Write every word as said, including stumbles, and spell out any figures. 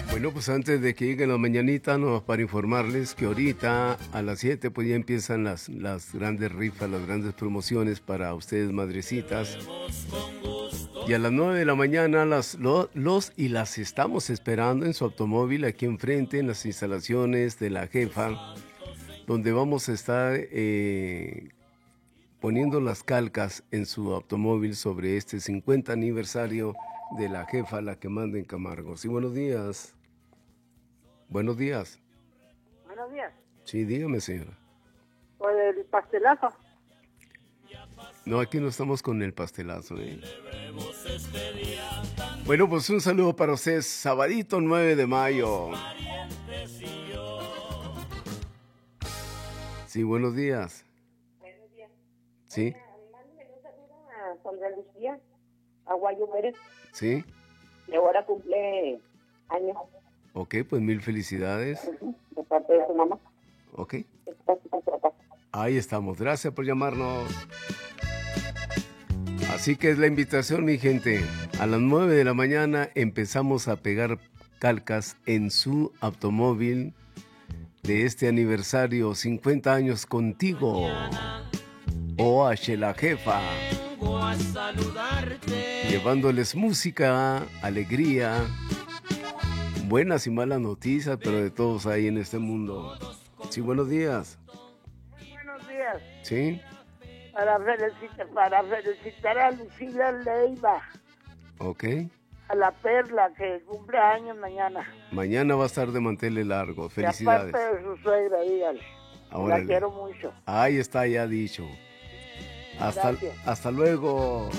Bueno, pues antes de que llegue la mañanita, no, para informarles que ahorita a las siete pues ya empiezan las, las grandes rifas, las grandes promociones para ustedes, madrecitas. Y a las nueve de la mañana las, lo, los y las estamos esperando en su automóvil aquí enfrente, en las instalaciones de la jefa, donde vamos a estar eh, poniendo las calcas en su automóvil sobre este cincuenta aniversario de la jefa, la que manda en Camargo. Sí, buenos días. Buenos días. Buenos días. Sí, dígame, señora. Por el pastelazo. No, aquí no estamos con el pastelazo, ¿eh? Bueno, pues un saludo para ustedes. Sabadito nueve de mayo. Sí, buenos días. Buenos días. Sí. Mándame un saludo a Sandra Lucía Aguayo Pérez. Sí. Y ahora cumple años. Ok, pues mil felicidades. Uh-huh. De parte de su mamá. Ok. Ahí estamos. Gracias por llamarnos. Así que es la invitación, mi gente. A las nueve de la mañana empezamos a pegar calcas en su automóvil de este aniversario, cincuenta años contigo. O H la jefa. Llevándoles música, alegría, buenas y malas noticias, pero de todos hay en este mundo. Sí, buenos días. Buenos días. Sí. Para felicitar, para felicitar a Lucila Leiva. Ok. A la Perla, que cumple años mañana. Mañana va a estar de manteles largos. Felicidades. Y aparte de su suegra, dígale. Ahora la quiero mucho. Ahí está ya dicho. Hasta, hasta luego.